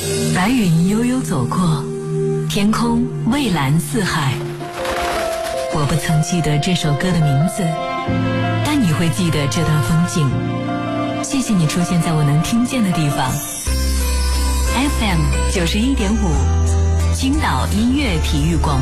白云悠悠走过，天空蔚蓝似海。我不曾记得这首歌的名字，但你会记得这段风景。谢谢你出现在我能听见的地方。FM 91.5，青岛音乐体育广播。